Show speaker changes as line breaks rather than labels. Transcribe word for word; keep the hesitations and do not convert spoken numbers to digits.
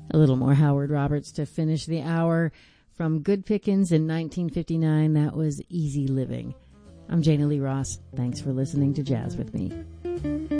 A little more Howard Roberts to finish the hour. From Good Pickins in nineteen fifty-nine, that was Easy Living. I'm Jana Lee Ross. Thanks for listening to Jazz with Me.